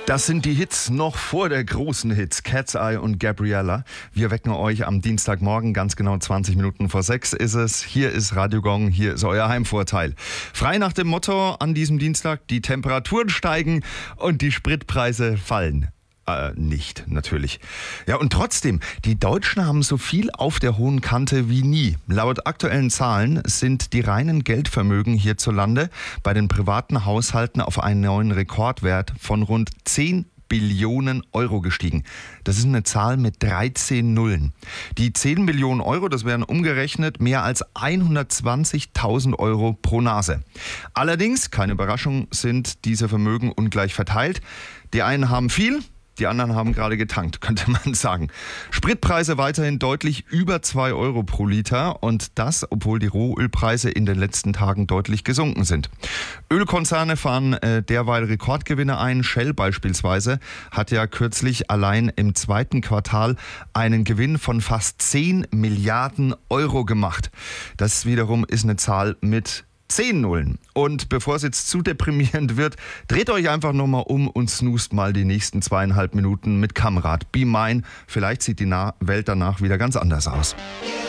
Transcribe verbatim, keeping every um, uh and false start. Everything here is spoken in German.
Das sind die Hits noch vor der großen Hits. Cat's Eye und Gabriella. Wir wecken euch am Dienstagmorgen, ganz genau zwanzig Minuten vor sechs ist es. Hier ist Radio Gong, hier ist euer Heimvorteil. Frei nach dem Motto an diesem Dienstag: die Temperaturen steigen und die Spritpreise fallen. Äh, nicht, natürlich. Ja, und trotzdem, die Deutschen haben so viel auf der hohen Kante wie nie. Laut aktuellen Zahlen sind die reinen Geldvermögen hierzulande bei den privaten Haushalten auf einen neuen Rekordwert von rund zehn Billionen Euro gestiegen. Das ist eine Zahl mit dreizehn Nullen. Die zehn Billionen Euro, das wären umgerechnet mehr als hundertzwanzigtausend Euro pro Nase. Allerdings, keine Überraschung, sind diese Vermögen ungleich verteilt. Die einen haben viel, die anderen haben gerade getankt, könnte man sagen. Spritpreise weiterhin deutlich über zwei Euro pro Liter und das, obwohl die Rohölpreise in den letzten Tagen deutlich gesunken sind. Ölkonzerne fahren äh, derweil Rekordgewinne ein. Shell beispielsweise hat ja kürzlich allein im zweiten Quartal einen Gewinn von fast zehn Milliarden Euro gemacht. Das wiederum ist eine Zahl mit zehn Nullen. Und bevor es jetzt zu deprimierend wird, dreht euch einfach nochmal um und snoost mal die nächsten zweieinhalb Minuten mit Kamrad Be Mine. Vielleicht sieht die Na- Welt danach wieder ganz anders aus.